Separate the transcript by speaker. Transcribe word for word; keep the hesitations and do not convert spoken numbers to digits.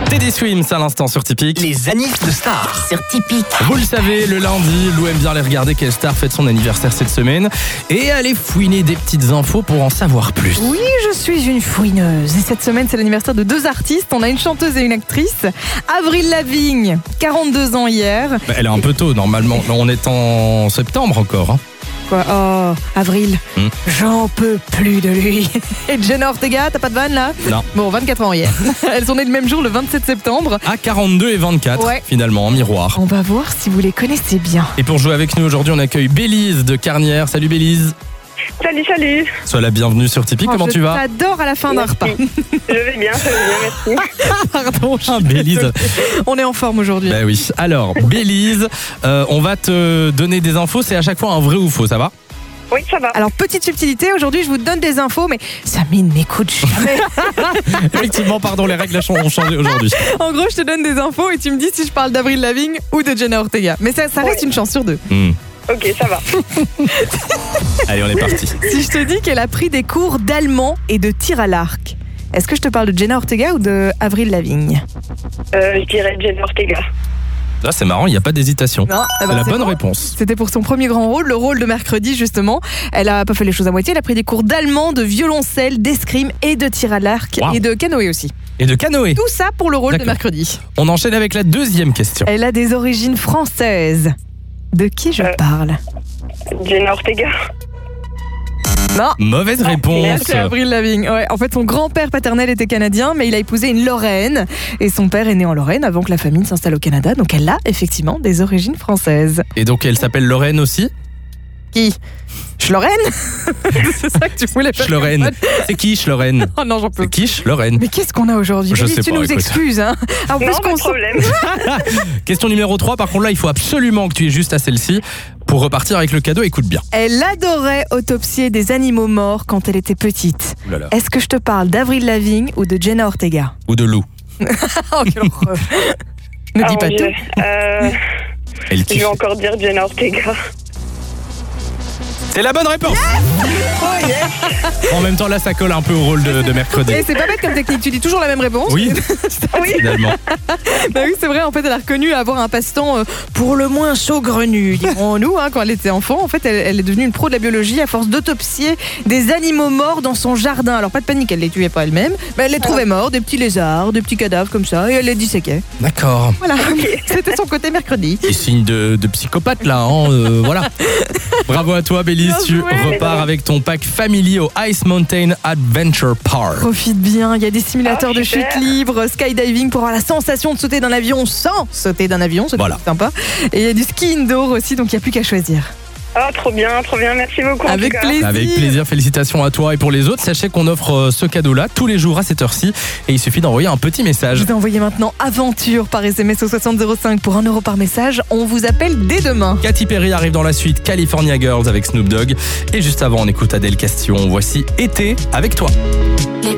Speaker 1: Teddy Swims à l'instant sur Typique.
Speaker 2: Les anniversaires de stars
Speaker 3: Sur Typique.
Speaker 1: Vous le savez, le lundi, Lou aime bien aller regarder quelle star fête son anniversaire cette semaine et aller fouiner des petites infos pour en savoir plus.
Speaker 4: Oui, je suis une fouineuse. Et cette semaine, c'est l'anniversaire de deux artistes. On a une chanteuse et une actrice. Avril Lavigne, quarante-deux ans hier.
Speaker 1: Bah, elle est un peu tôt normalement. Là, on est en septembre encore. Hein.
Speaker 4: Quoi ? Oh, Avril,
Speaker 1: Hmm.
Speaker 4: j'en peux plus de lui. Et Jenna Ortega, t'as pas de vanne là ?
Speaker 1: Non.
Speaker 4: Bon, vingt-quatre ans hier. Elles sont nées le même jour, le vingt-sept septembre.
Speaker 1: À quarante-deux et vingt-quatre,
Speaker 4: Ouais.
Speaker 1: finalement, en miroir.
Speaker 4: On va voir si vous les connaissez bien.
Speaker 1: Et pour jouer avec nous aujourd'hui, on accueille Bélise de Carnières. Salut Bélise.
Speaker 5: Salut, salut.
Speaker 1: Sois la bienvenue sur Typique.
Speaker 4: Oh,
Speaker 1: Comment
Speaker 4: je
Speaker 1: tu vas?
Speaker 4: t'adore à la fin d'un repas.
Speaker 5: Merci. Je vais bien, je vais bien, merci.
Speaker 4: Pardon, je suis
Speaker 1: Ah, Bélise.
Speaker 4: On est en forme aujourd'hui.
Speaker 1: Bah oui. Alors, Bélise, euh, on va te donner des infos. C'est à chaque fois un vrai ou faux, ça va?
Speaker 5: Oui, ça va.
Speaker 4: Alors, petite subtilité, aujourd'hui, je vous donne des infos, mais Samine n'écoute jamais.
Speaker 1: Effectivement, pardon, les règles ont changé aujourd'hui.
Speaker 4: En gros, je te donne des infos et tu me dis si je parle d'Avril Lavigne ou de Jenna Ortega. Mais ça, ça reste
Speaker 5: Ouais.
Speaker 4: une chance sur deux.
Speaker 1: Hmm.
Speaker 5: Ok, ça va.
Speaker 1: Allez, on est parti.
Speaker 4: Si je te dis qu'elle a pris des cours d'allemand et de tir à l'arc, est-ce que je te parle de Jenna Ortega ou de Avril Lavigne?
Speaker 5: Euh, je dirais Jenna Ortega.
Speaker 1: Là, c'est marrant, il n'y a pas d'hésitation.
Speaker 4: Non,
Speaker 1: C'est la bonne
Speaker 4: bon.
Speaker 1: réponse.
Speaker 4: C'était pour son premier grand rôle, le rôle de mercredi justement. Elle a pas fait les choses à moitié, elle a pris des cours d'allemand, de violoncelle, d'escrime et de tir à l'arc
Speaker 1: Wow.
Speaker 4: et de canoë aussi.
Speaker 1: Et de canoë.
Speaker 4: Tout ça pour le rôle de
Speaker 1: D'accord.
Speaker 4: mercredi.
Speaker 1: On enchaîne avec la deuxième question.
Speaker 4: Elle a des origines françaises. De qui je
Speaker 5: Euh.
Speaker 4: parle?
Speaker 5: Jenna Ortega.
Speaker 4: Non.
Speaker 1: Mauvaise réponse.
Speaker 4: C'est Avril Lavigne. Ouais, en fait, son grand-père paternel était canadien, mais il a épousé une Lorraine. Et son père est né en Lorraine avant que la famille ne s'installe au Canada. Donc elle a effectivement des origines françaises.
Speaker 1: Et donc, elle s'appelle Lorraine aussi?
Speaker 4: Qui? Lorraine? C'est ça que tu voulais faire.
Speaker 1: Lorraine. C'est qui, Lorraine?
Speaker 4: Oh non, j'en peux
Speaker 1: C'est
Speaker 4: plus.
Speaker 1: qui, Lorraine?
Speaker 4: Mais qu'est-ce qu'on a aujourd'hui?
Speaker 1: Je
Speaker 4: Bélise,
Speaker 1: sais
Speaker 4: tu
Speaker 1: pas,
Speaker 4: nous
Speaker 1: écoute.
Speaker 4: excuses. Hein. Alors,
Speaker 5: Non,
Speaker 4: puisqu'on
Speaker 5: pas de
Speaker 4: sent-
Speaker 5: problème.
Speaker 1: Question numéro trois. Par contre, là, il faut absolument que tu aies juste à celle-ci pour repartir avec le cadeau. Écoute bien.
Speaker 4: Elle adorait autopsier des animaux morts quand elle était petite.
Speaker 1: Ouh là là.
Speaker 4: Est-ce que je te parle d'Avril Lavigne ou de Jenna Ortega?
Speaker 1: Ou de loup.
Speaker 4: Oh, quelle horreur. Ne
Speaker 5: Ah,
Speaker 4: dis
Speaker 5: mon
Speaker 4: pas
Speaker 5: Dieu.
Speaker 4: tout.
Speaker 5: Euh,
Speaker 1: Elle
Speaker 5: je
Speaker 1: kiffe.
Speaker 5: vais encore dire Jenna Ortega.
Speaker 1: C'est la bonne réponse.
Speaker 5: Oh yes.
Speaker 1: En même temps, là, ça colle un peu au rôle de, de mercredi.
Speaker 4: Et c'est pas bête comme technique, tu dis toujours la même réponse.
Speaker 1: Oui,
Speaker 5: Oui.
Speaker 1: finalement.
Speaker 4: Bah oui, c'est vrai, en fait, elle a reconnu avoir un passe-temps euh, pour le moins saugrenu, dirons-nous, hein, quand elle était enfant. En fait, elle, elle est devenue une pro de la biologie à force d'autopsier des animaux morts dans son jardin. Alors, pas de panique, elle les tuait pas elle-même, mais elle les trouvait morts, des petits lézards, des petits cadavres comme ça, et elle les disséquait.
Speaker 1: D'accord.
Speaker 4: Voilà, c'était son côté mercredi.
Speaker 1: Et signe de, de psychopathe, là. Hein, euh, voilà. Bravo à toi, Bélise.
Speaker 4: Bien
Speaker 1: Tu
Speaker 4: joué.
Speaker 1: repars avec ton pack Family au Ice Mountain Adventure Park.
Speaker 4: Profite bien, il y a des simulateurs
Speaker 5: Ah,
Speaker 4: de
Speaker 5: super.
Speaker 4: chute libre, skydiving pour avoir la sensation de sauter d'un avion sans sauter d'un avion, c'est
Speaker 1: Voilà.
Speaker 4: sympa. Et il y a du ski indoor aussi, donc il n'y a plus qu'à choisir.
Speaker 5: Ah, trop bien, trop bien. Merci beaucoup. en
Speaker 4: Avec
Speaker 5: tout cas.
Speaker 4: plaisir.
Speaker 1: Avec plaisir, félicitations à toi et pour les autres. Sachez qu'on offre euh, ce cadeau-là tous les jours à cette heure-ci et il suffit d'envoyer un petit message.
Speaker 4: Je vais envoyer maintenant aventure par S M S au soixante zéro cinq pour un euro par message. On vous appelle dès demain.
Speaker 1: Katy Perry arrive dans la suite, California Girls avec Snoop Dogg. Et juste avant, on écoute Adèle Castillon. Voici Été avec toi.